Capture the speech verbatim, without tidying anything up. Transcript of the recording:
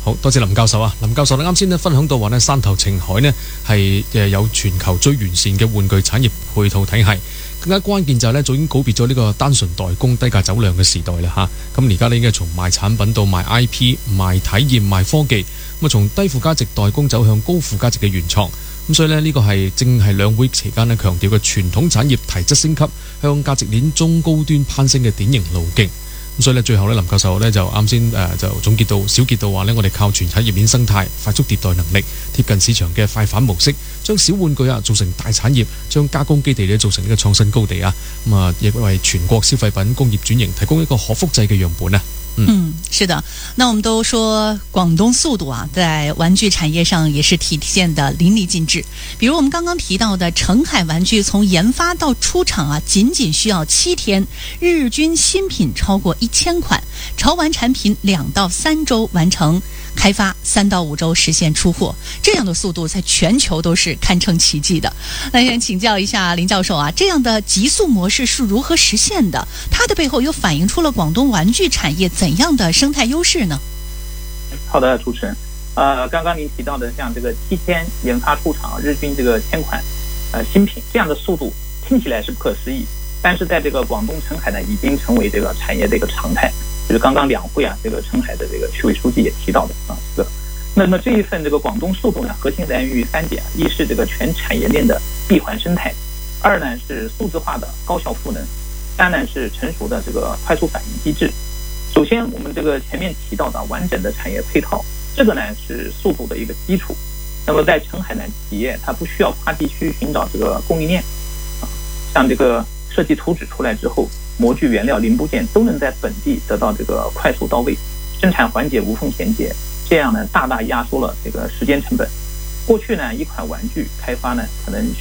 好多謝林教授啊！林教授咧啱先咧分享到話咧，山頭澄海呢係誒有全球最完善嘅玩具產業配套體系。更加關鍵就係咧，早已經告別咗呢個單純代工、低價走量嘅時代啦嚇。咁而家咧應該從賣產品到賣 I P、賣體驗、賣科技，咁啊從低附加值代工走向高附加值嘅原創。咁所以呢，呢個係正係兩會期間咧強調嘅傳統產業提質升級，向價值鏈中高端攀升嘅典型路徑。咁所以咧，最後咧，林教授咧就啱先誒就總結到小結到話咧，我哋靠全產業鏈生態、快速迭代能力、貼近市場嘅快反模式，將小玩具啊做成大產業，將加工基地咧做成呢個創新高地啊，咁啊亦為全國消費品工業轉型提供一個可複製嘅樣本啊。 嗯, 嗯，是的。那我們都說廣東速度啊，在玩具產業上也是體現的淋漓盡致。比如我們剛剛提到的澄海玩具，從研發到出廠啊，僅僅需要七天，日均新品超過一千款，潮玩產品兩到三周完成開發，三到五周實現出貨，這樣的速度在全球都是堪稱奇蹟的。那想請教一下林教授啊，這樣的極速模式是如何實現的？它的背後又反映出了廣東玩具產業怎樣的生態優勢呢？ 好的，主持人，呃，剛剛您提到的像這個七天研發出廠，日均這個千款，呃，新品這樣的速度聽起來是不可思議，但是在這個廣東澄海呢，已經成為這個產業的一個常態。就是剛剛兩會啊，這個澄海的這個區委書記也提到的啊，這個，那麼這一份這個廣東速度呢，核心來源於三點：一是這個全產業鏈的閉環生態；二呢是數字化的高效賦能；三呢是成熟的這個快速反應機制。首先，我們這個前面提到的完整的產業配套，這個呢是速度的一個基礎。那麼在澄海呢，企業它不需要跨地區尋找這個供應鏈，啊，像這個設計圖紙出來之後，模具、原料、零部件都能在本地得到這個快速到位，生產環節無縫銜接，這樣呢大大壓縮了這個時間成本。過去呢，一款玩具開發呢可能